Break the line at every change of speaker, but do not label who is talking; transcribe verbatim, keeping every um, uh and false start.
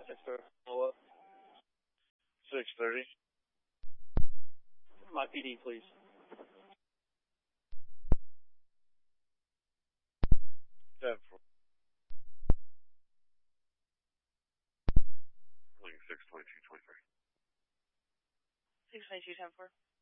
Yes, sir. Follow up.
six thirty.
My P D, please.
ten four. six twenty-two twenty-three.
six twenty-two ten four.